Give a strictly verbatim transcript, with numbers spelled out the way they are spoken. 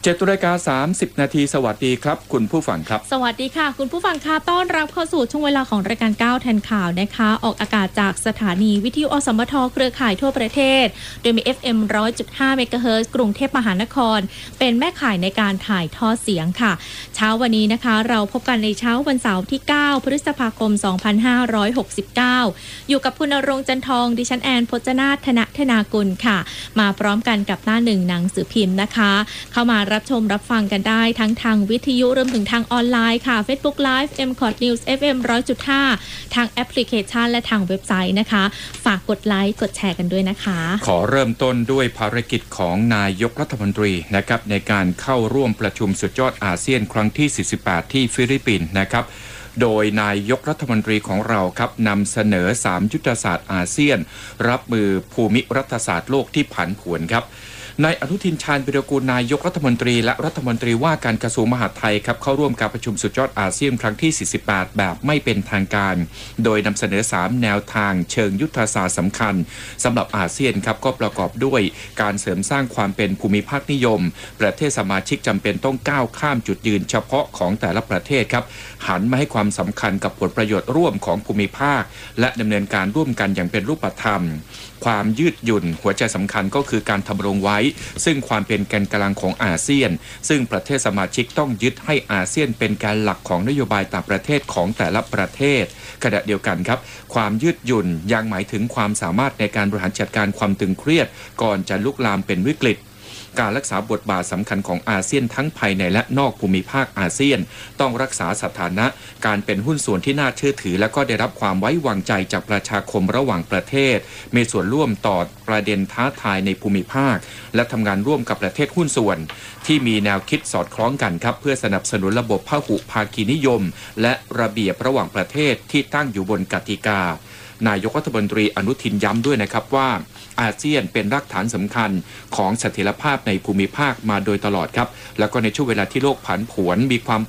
จ็ดนาฬิกาสามสิบนาทีสวัสดีครับคุณผู้ฟังครับสวัสดีค่ะคุณผู้ฟังค่ะต้อนรับเข้าสู่ช่วงเวลาของรายการก้าวทันข่าวนะคะออกอากาศจากสถานีวิทยุอสมทเครือข่ายทั่วประเทศโดยมี เอฟ เอ็ม หนึ่งร้อยจุดห้า เมกะเฮิรตซ์ กรุงเทพมหานครเป็นแม่ข่ายในการถ่ายทอดเสียงค่ะเช้าวันนี้นะคะเราพบกันในเช้าวันเสาร์ที่เก้าพฤษภาคมสองพันห้าร้อยหกสิบเก้าอยู่กับคุณณรงค์จันทองดิฉันแอนพจนาถธนธนากุลค่ะมาพร้อมกันกับหน้าหนึ่งหนังสือพิมพ์นะคะเข้ามารับชมรับฟังกันได้ทั้งทางวิทยุรวมถึงทางออนไลน์ค่ะ Facebook Live เอ็ม คอท News เอฟ เอ็ม หนึ่งร้อยจุดห้า ทางแอปพลิเคชันและทางเว็บไซต์นะคะฝากกดไลค์กดแชร์กันด้วยนะคะขอเริ่มต้นด้วยภารกิจของนายกรัฐมนตรีนะครับในการเข้าร่วมประชุมสุดยอดอาเซียนครั้งที่สี่สิบแปดที่ฟิลิปปินส์นะครับโดยนายกรัฐมนตรีของเราครับนำเสนอสามยุทธศาสตร์อาเซียนรับมือภูมิรัฐศาสตร์โลกที่ผันผวนครับนายอนุทินชาญวิรากูลนายกรัฐมนตรีและรัฐมนตรีว่าการกระทรวงมหาดไทยครับเข้าร่วมการประชุมสุดยอดอาเซียนครั้งที่สี่สิบแปดแบบไม่เป็นทางการโดยนำเสนอสามแนวทางเชิงยุทธศาสตร์สำคัญสำหรับอาเซียนครับก็ประกอบด้วยการเสริมสร้างความเป็นภูมิภาคนิยมประเทศสมาชิกจำเป็นต้องก้าวข้ามจุดยืนเฉพาะของแต่ละประเทศครับหันมาให้ความสำคัญกับผลประโยชน์ร่วมของภูมิภาคและดำเนินการร่วมกันอย่างเป็นรูปธรรมความยืดหยุ่นหัวใจสำคัญก็คือการทำรงไว้ซึ่งความเป็นแกนกลางของอาเซียนซึ่งประเทศสมาชิกต้องยึดให้อาเซียนเป็นแกนหลักของนโยบายต่างประเทศของแต่ละประเทศขณะเดียวกันครับความยืดหยุ่นยังหมายถึงความสามารถในการบริหารจัดการความตึงเครียดก่อนจะลุกลามเป็นวิกฤตการรักษาบทบาทสำคัญของอาเซียนทั้งภายในและนอกภูมิภาคอาเซียนต้องรักษาสถานะการเป็นหุ้นส่วนที่น่าเชื่อถือและก็ได้รับความไว้วางใจจากประชาคมระหว่างประเทศมีส่วนร่วมต่อประเด็นท้าทายในภูมิภาคและทำงานร่วมกับประเทศหุ้นส่วนที่มีแนวคิดสอดคล้องกันครับเพื่อสนับสนุนระบบพหุภาคีนิยมและระเบียบระหว่างประเทศที่ตั้งอยู่บนกติกานายกรัฐมนตรีอนุทินย้ำด้วยนะครับว่าอาเซียนเป็นรากฐานสำคัญของเสถียรภาพในภูมิภาคมาโดยตลอดครับแล้วก็ในช่วงเวลาที่โลกผันผวนมีความ